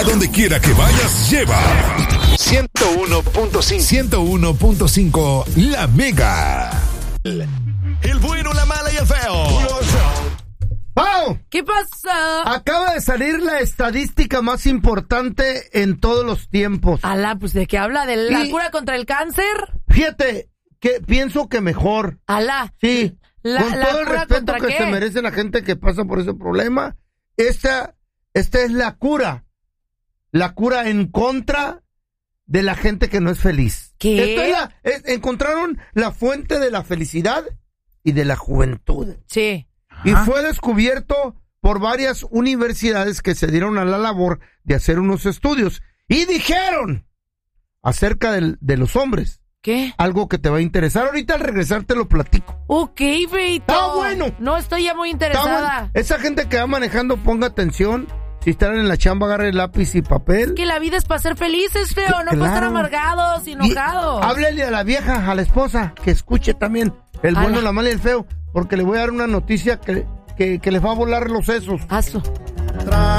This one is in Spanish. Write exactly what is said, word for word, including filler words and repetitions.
donde quiera que vayas, lleva ciento uno punto cinco. ciento uno punto cinco La Mega. El bueno, la mala y el feo. ¡Pau! ¿Qué pasa? Acaba de salir la estadística más importante en todos los tiempos. Alá, pues ¿de qué habla? ¿De la Y- cura contra el cáncer? Fíjate, que pienso que mejor. Alá. Sí, La- con la todo el cura respeto contra que qué? se merece la gente que pasa por ese problema, esta, esta es la cura. La cura en contra de la gente que no es feliz. ¿Qué? Esto es la- es- encontraron la fuente de la felicidad y de la juventud. Sí. Y fue descubierto por varias universidades que se dieron a la labor de hacer unos estudios. Y dijeron acerca del- de los hombres. ¿Qué? Algo que te va a interesar. Ahorita al regresar te lo platico. Ok, feito. ¡Está bueno! No estoy ya muy Está interesada. bueno. Esa gente que va manejando, ponga atención. Si están en la chamba, agarre lápiz y papel. Que la vida es para ser felices, feo. No para estar Claro. amargados, Y enojados. háblele a la vieja, a la esposa, que escuche también el Ala. bueno, la mala y el feo. Porque le voy a dar una noticia que, que, que les va a volar los sesos. Hazlo.